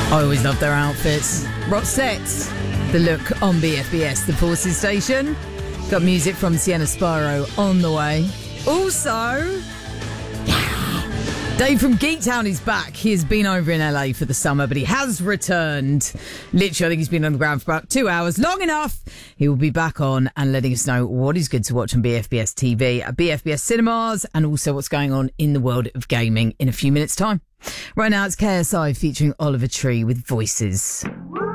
I always love their outfits. Roxette, the look on BFBS, the Forces station. Got music from Sienna Sparrow on the way. Also, Dave from Geektown is back. He has been over in LA for the summer, but he has returned. Literally, I think he's been on the ground for about 2 hours. Long enough. He will be back on and letting us know what is good to watch on BFBS TV, at BFBS Cinemas, and also what's going on in the world of gaming in a few minutes' time. Right now, it's KSI featuring Oliver Tree with Voices.